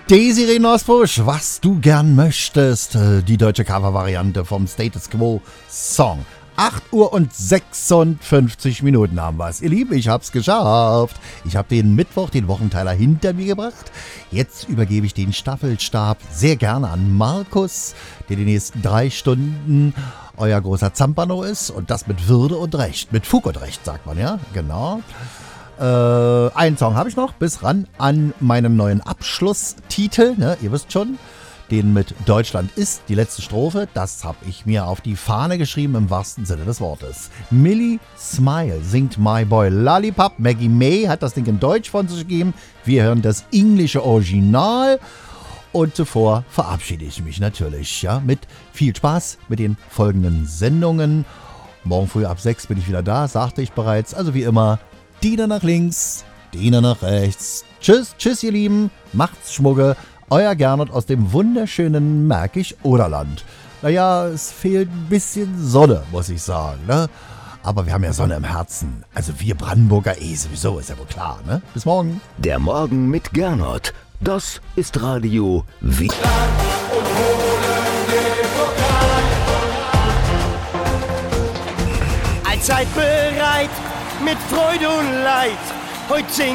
Desiree Nosbusch, was du gern möchtest. Die deutsche Cover-Variante vom Status Quo Song. 8 Uhr und 56 Minuten haben wir es. Ihr Lieben, ich hab's geschafft. Ich habe den Mittwoch, den Wochenteiler hinter mir gebracht. Jetzt übergebe ich den Staffelstab sehr gerne an Markus, der die nächsten 3 Stunden euer großer Zampano ist. Und das mit Würde und Recht. Mit Fug und Recht, sagt man, ja? Genau. Einen Song habe ich noch, bis ran an meinen neuen Abschlusstitel, ne? Ihr wisst schon, den mit Deutschland ist die letzte Strophe. Das habe ich mir auf die Fahne geschrieben im wahrsten Sinne des Wortes. Millie Smile singt My Boy Lollipop. Maggie May hat das Ding in Deutsch von sich gegeben. Wir hören das englische Original. Und zuvor verabschiede ich mich natürlich, ja, mit viel Spaß mit den folgenden Sendungen. Morgen früh ab 6 bin ich wieder da, sagte ich bereits. Also wie immer, Diener nach links, Diener nach rechts. Tschüss, tschüss ihr Lieben, macht's Schmugge. Euer Gernot aus dem wunderschönen Märkisch-Oderland. Naja, es fehlt ein bisschen Sonne, muss ich sagen, ne? Aber wir haben ja Sonne im Herzen. Also wir Brandenburger sowieso, ist ja wohl klar, ne? Bis morgen. Der Morgen mit Gernot. Das ist Radio wie... Allzeit bereit, mit Freude und Leid, heute sing